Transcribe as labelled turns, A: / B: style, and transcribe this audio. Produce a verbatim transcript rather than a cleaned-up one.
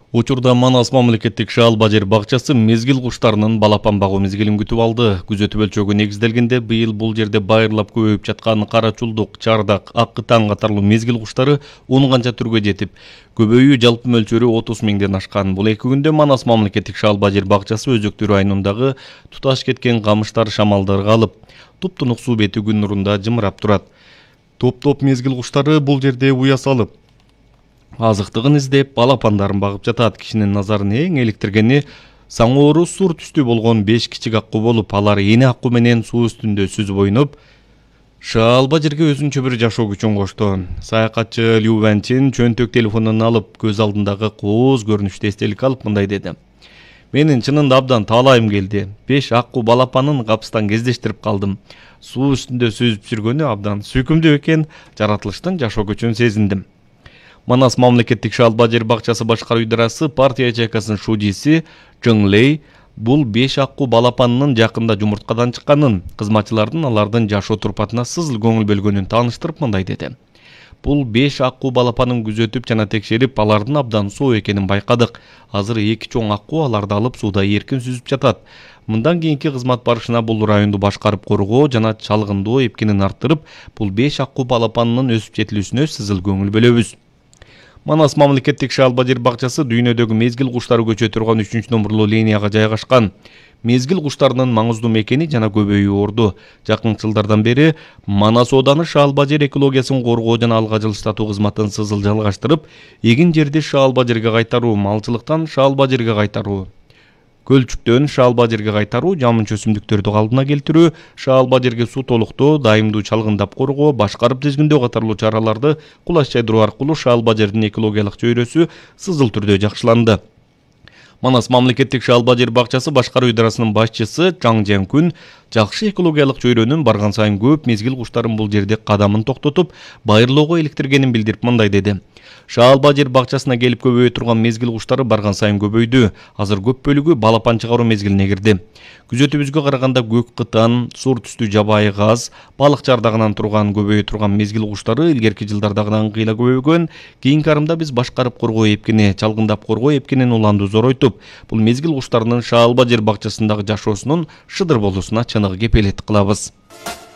A: Учурда Манас мамлекеттик шаалба жер бакчасы мезгил куштарынын балапан багуу мезгилин күтүп алды. Күзөтүү өлчөгү негизделгенде быйыл бул жерде байырлап көбөйүп жаткан карачулдук, чардак, аккы таң катарлуу мезгил куштары он канча түргө жетип, көбөйүү жалпы мөлчөрү отуз миңден ашкан. Бул эки күндө Манас мамлекеттик шаалба жер бакчасы Өзөктү районундагы туташ кеткен камыштар шамалдарга алып, туп-тунук суу бети күн нурунда жымырап турат. Топ-топ мезгил куштары бул жерде уя салып, азыктыгын издеп, балапандарын багып жатат. Кишинин назарын эң эликтиргени саңоору сур түстүү болгон беш кичик аккуу болуп, алар эне аккуу менен суу үстүндө сүзүп ойноп, шаалба жерге өзүнчө бир жашоо күчүн кошту. Саякатчы Лю Вэнчин чөнтөк телефонун алып, көз алдындагы кооз көрүнүштү эстеликке алып мындай деди: "Менин чынында абдан таалайым келди. Беш аккуу балапанын капыстан кездештирип калдым. Суу үстүндө сүзүп жүргөнү абдан сүйкүмдүү экен. Жаратылыштын жашоо күчүн сезиндим." Манас мамлекеттик шаалба жер бакчасы башкаруу идарасы партия ячейкасынын шудиси Чжың Лэй бул беш аккуу балапанынын жакында жумурткадан чыкканын, кызматчылардын алардын жашоо турпатына сызыл көңүл бөлгөнүн тааныштырып мындай деди: "Бул беш аккуу балапанын күзөтүп жана текшерип, алардын абдан соо экенин байкадык. Азыр эки чоң аккуу аларды алып сууда эркин сүзүп жатат. Мындан кийинки кызмат барышына бул районду башкарып коргоо жана чалгындоо эпкинин арттырып, бул беш аккуу балапанынын өсүп жетилүүсүнө сызыл көңүл бөлөбүз." Манас мамлекеттик шаалба жер бакчасы дүйнөдөгү мезгил куштары көчө турган үчүнчү номурлуу линияга жайгашкан. Мезгил куштарынын маңыздуу мекени жана көбөйүү орду. Жакынкы жылдардан бери Манас ооданы шаалба жер экологиясын коргоо жана алга жылыштатуу кызматын сызыл жалгаштырып, эгин жерди шаалба жерге кайтаруу, малчылыктан шаалба жерге кайтаруу, көлчүктөн шаалба жерге кайтаруу, жамынча өсүмдүктөрдү калдына келтирүү, шаалба жерге суу толуктоо, дайымдуу чалгындап коргоо, башкарып тизгиндөө катарлуу чараларды кулаш жайдыруу аркылуу шаалба жердин экологиялык чөйрөсү сызыл түрдө жакшыланды. Манас мамлекеттик шаалба жер бакчасы башкаруу идарасынын башчысы Чаң Жэнкүн жакшы экологиялык чөйрөнүн барган сайын көп мезгил куштарын бул жерде кадамын токтотуп, байырлоого иликтиргенин билдирип мындай деди: "Шаалба жер бакчасына келип көбөйө турган мезгил куштары барган сайын көбөйдү. Азыр көп бөлүгү балапан чыгаруу мезгилине кирди. Күзөтүүбүзгө караганда көк кытан, сур түстүү жабайы газ, балык чардагынан турган көбөйө турган мезгил куштары илгерки жылдардагыдан кыйла көбөйгөн. Кийинки арымда биз башкарып коргоо эпкини, чалгындап коргоо эпкинин уланду зоройтуп, бул мезгил куштарынын шаалба жер бакчасындагы жашоосунун шыдыр болуусуна чыныгы кепелеттик кылабыз."